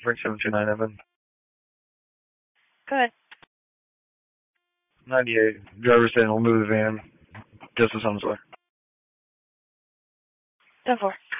Frank 729 Evan. Go ahead. 98. Driver saying he'll move the van. Just as on his way. 10-4.